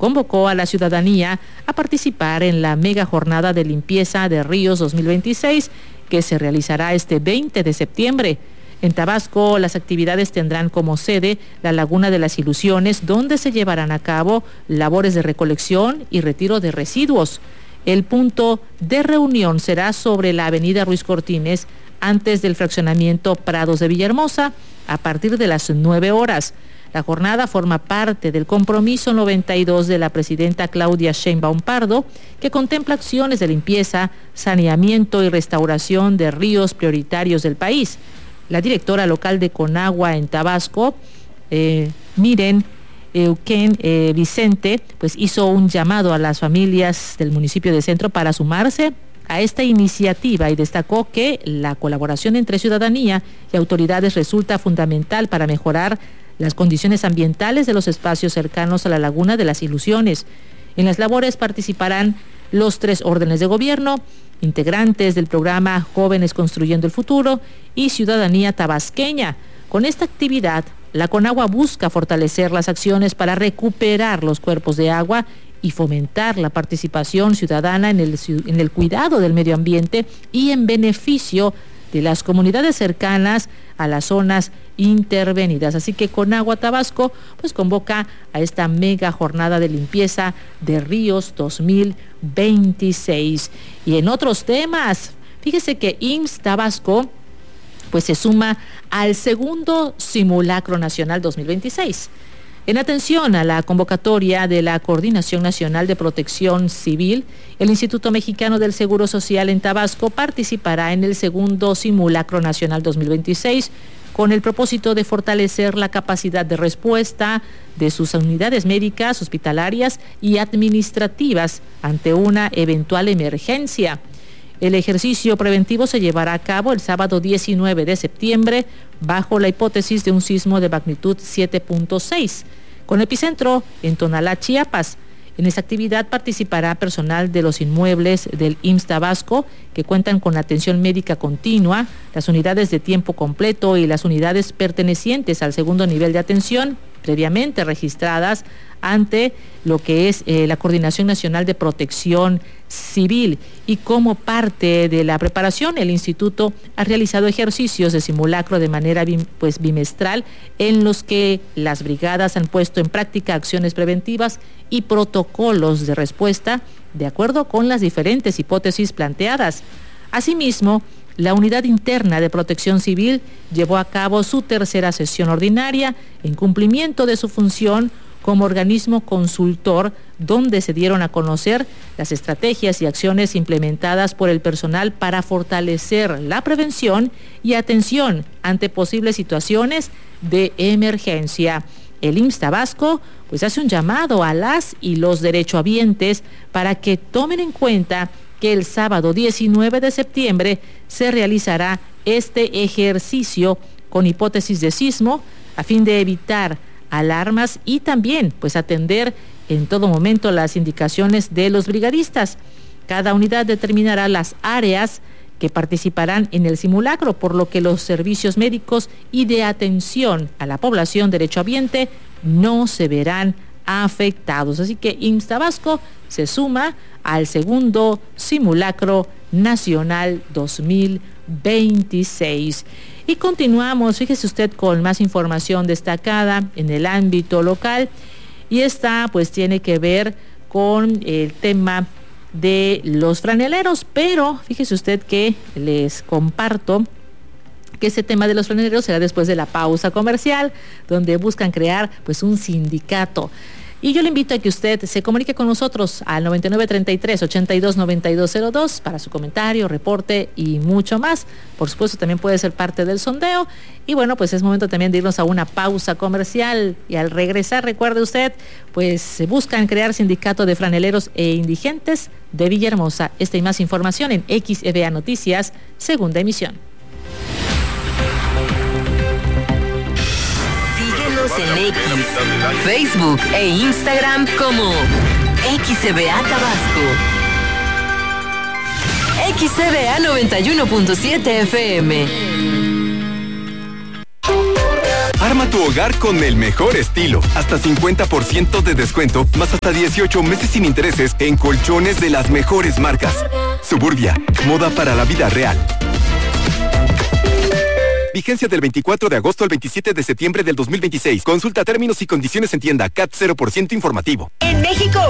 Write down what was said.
convocó a la ciudadanía a participar en la mega jornada de limpieza de ríos 2026, que se realizará este 20 de septiembre. En Tabasco, las actividades tendrán como sede la Laguna de las Ilusiones, donde se llevarán a cabo labores de recolección y retiro de residuos. El punto de reunión será sobre la avenida Ruiz Cortines, antes del fraccionamiento Prados de Villahermosa, a partir de las 9 horas. La jornada forma parte del compromiso 92 de la presidenta Claudia Sheinbaum Pardo, que contempla acciones de limpieza, saneamiento y restauración de ríos prioritarios del país. La directora local de Conagua en Tabasco, Miren Euquén Vicente, pues hizo un llamado a las familias del municipio de Centro para sumarse a esta iniciativa y destacó que la colaboración entre ciudadanía y autoridades resulta fundamental para mejorar las condiciones ambientales de los espacios cercanos a la Laguna de las Ilusiones. En las labores participarán los 3 órdenes de gobierno, integrantes del programa Jóvenes Construyendo el Futuro y Ciudadanía Tabasqueña. Con esta actividad, la Conagua busca fortalecer las acciones para recuperar los cuerpos de agua y fomentar la participación ciudadana en el cuidado del medio ambiente y en beneficio de las comunidades cercanas a las zonas intervenidas. Así que Conagua Tabasco pues convoca a esta mega jornada de limpieza de ríos 2026. Y en otros temas, fíjese que IMSS Tabasco pues se suma al segundo Simulacro Nacional 2026. En atención a la convocatoria de la Coordinación Nacional de Protección Civil, el Instituto Mexicano del Seguro Social en Tabasco participará en el segundo Simulacro Nacional 2026 con el propósito de fortalecer la capacidad de respuesta de sus unidades médicas, hospitalarias y administrativas ante una eventual emergencia. El ejercicio preventivo se llevará a cabo el sábado 19 de septiembre bajo la hipótesis de un sismo de magnitud 7.6, con epicentro en Tonalá, Chiapas. En esta actividad participará personal de los inmuebles del IMSS Tabasco, que cuentan con atención médica continua, las unidades de tiempo completo y las unidades pertenecientes al segundo nivel de atención, previamente registradas ante lo que es la Coordinación Nacional de Protección Civil. Y como parte de la preparación, el instituto ha realizado ejercicios de simulacro de manera bimestral, en los que las brigadas han puesto en práctica acciones preventivas y protocolos de respuesta de acuerdo con las diferentes hipótesis planteadas. Asimismo, la Unidad Interna de Protección Civil llevó a cabo su tercera sesión ordinaria en cumplimiento de su función como organismo consultor, donde se dieron a conocer las estrategias y acciones implementadas por el personal para fortalecer la prevención y atención ante posibles situaciones de emergencia. El IMSS Tabasco pues hace un llamado a las y los derechohabientes para que tomen en cuenta que el sábado 19 de septiembre se realizará este ejercicio con hipótesis de sismo a fin de evitar alarmas y también pues atender en todo momento las indicaciones de los brigadistas. Cada unidad determinará las áreas que participarán en el simulacro, por lo que los servicios médicos y de atención a la población derechohabiente no se verán afectados. Así que IMSS Tabasco se suma al segundo Simulacro Nacional 2026. Y continuamos, fíjese usted, con más información destacada en el ámbito local, y esta pues tiene que ver con el tema de los franeleros, pero fíjese usted que les comparto que ese tema de los franeleros será después de la pausa comercial, donde buscan crear pues un sindicato. Y yo le invito a que usted se comunique con nosotros al 9933-829202 para su comentario, reporte y mucho más. Por supuesto, también puede ser parte del sondeo. Y bueno, pues es momento también de irnos a una pausa comercial. Y al regresar, recuerde usted, pues se buscan crear sindicato de franeleros e indigentes de Villahermosa. Esta y más información en XEVA Noticias, segunda emisión. En X, Facebook e Instagram como XEVA Tabasco. XEVA 91.7 FM. Arma tu hogar con el mejor estilo. Hasta 50% de descuento, más hasta 18 meses sin intereses en colchones de las mejores marcas. Suburbia, moda para la vida real. Vigencia del 24 de agosto al 27 de septiembre del 2026. Consulta términos y condiciones en tienda. CAT 0% informativo. En México